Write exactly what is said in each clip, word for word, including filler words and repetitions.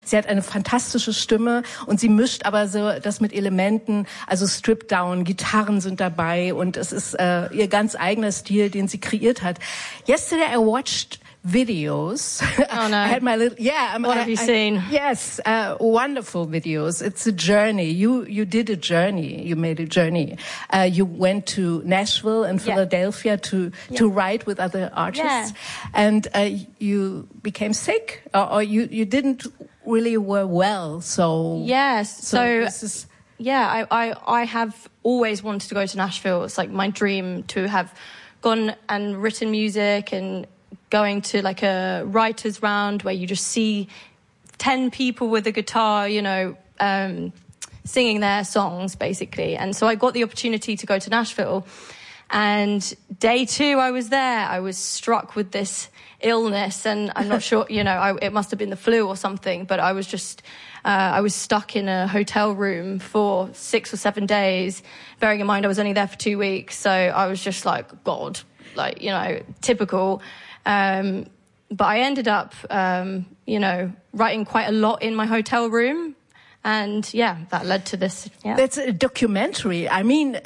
Sie hat eine fantastische Stimme und sie mischt aber so das mit Elementen, also Strip-Down, Gitarren sind dabei und es ist äh, ihr ganz eigener Stil, den sie kreiert hat. Yesterday I watched videos. Oh no. I had my little, yeah. What I, have you I, seen? Yes, uh, wonderful videos. It's a journey. You, you did a journey. You made a journey. Uh, you went to Nashville and Philadelphia yeah. to, yeah. to write with other artists. Yeah. And, uh, you became sick or, or you, you didn't really were well. So, yes. So, so this is, yeah, I, I, I have always wanted to go to Nashville. It's like my dream to have gone and written music and going to like a writer's round where you just see ten people with a guitar, you know, um, singing their songs, basically. And so I got the opportunity to go to Nashville. And day two, I was there. I was struck with this illness, and I'm not sure, you know, I, it must have been the flu or something, but I was just, uh, I was stuck in a hotel room for six or seven days, bearing in mind I was only there for two weeks. So I was just like, God, like, you know, typical. Um, but I ended up, um, you know, writing quite a lot in my hotel room. And yeah, that led to this. Yeah. That's a documentary. I mean,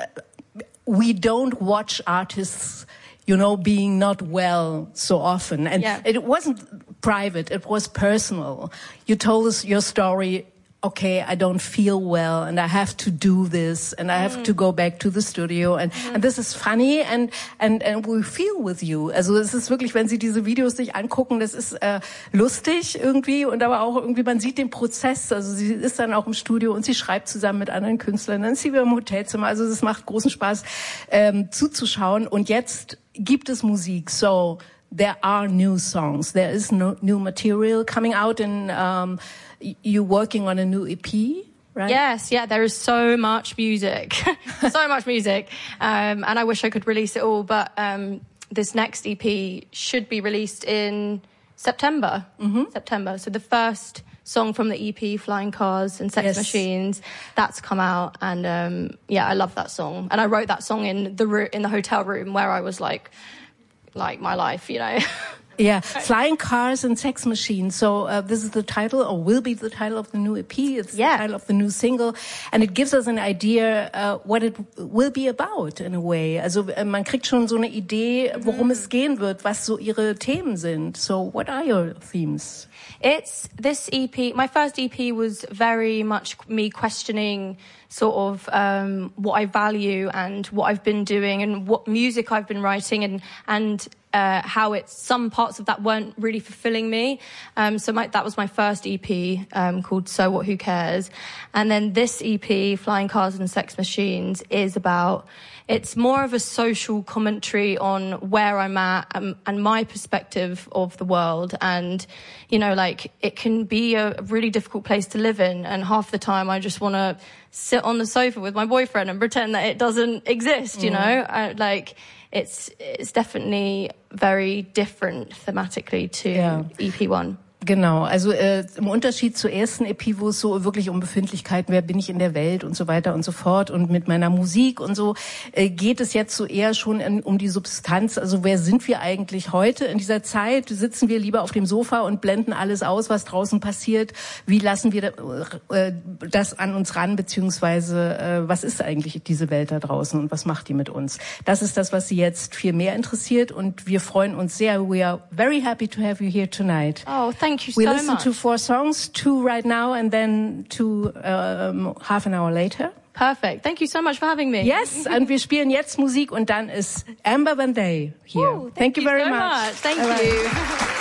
we don't watch artists, you know, being not well so often. And yeah. it wasn't private, it was personal. You told us your story. Okay, I don't feel well and I have to do this and I have mm. to go back to the studio and, mm. and this is funny and, and, and we feel with you. Also es ist wirklich, wenn Sie diese Videos sich angucken, das ist äh, lustig irgendwie und aber auch irgendwie, man sieht den Prozess. Also sie ist dann auch im Studio und sie schreibt zusammen mit anderen Künstlern, dann ist sie wieder im Hotelzimmer. Also es macht großen Spaß ähm, zuzuschauen und jetzt gibt es Musik. So, there are new songs. There is no new material coming out and um, you're working on a new E P, right? Yes, yeah, there is so much music. so much music. Um, and I wish I could release it all, but um, this next E P should be released in September. Mm-hmm. September. So the first song from the E P, Flying Cars and Sex yes. Machines, that's come out. And um, yeah, I love that song. And I wrote that song in the ro- in the hotel room where I was like, like my life, you know. Yeah, Flying Cars and Sex Machines. So uh, this is the title, or will be the title of the new E P. It's yeah. the title of the new single. And it gives us an idea uh, what it will be about in a way. Also uh, man kriegt schon so eine Idee, worum mm. es gehen wird, was so ihre Themen sind. So what are your themes? It's this E P. My first E P was very much me questioning sort of um, what I value and what I've been doing and what music I've been writing and and uh, how it's some parts of that weren't really fulfilling me. Um, so my, that was my first E P um, called So What Who Cares, and then this E P, Flying Cars and Sex Machines, is about. It's more of a social commentary on where I'm at and, and my perspective of the world. And, you know, like, it can be a really difficult place to live in. And half the time I just want to sit on the sofa with my boyfriend and pretend that it doesn't exist, you mm. know? I, like, it's it's definitely very different thematically to yeah. E P one. Genau, also äh, im Unterschied zur ersten E P, wo es so wirklich um Befindlichkeiten, wer bin ich in der Welt und so weiter und so fort und mit meiner Musik und so, äh, geht es jetzt so eher schon in, um die Substanz, also wer sind wir eigentlich heute in dieser Zeit? Sitzen wir lieber auf dem Sofa und blenden alles aus, was draußen passiert? Wie lassen wir äh, das an uns ran, beziehungsweise äh, was ist eigentlich diese Welt da draußen und was macht die mit uns? Das ist das, was Sie jetzt viel mehr interessiert und wir freuen uns sehr. We are very happy to have you here tonight. Oh, thank Thank you we so listen much. to four songs, two right now and then two um, half an hour later. Perfect. Thank you so much for having me. Yes, und wir spielen jetzt Musik und dann ist Amber Van Day here. Ooh, thank, thank you you very so much. much. Thank All you. Right.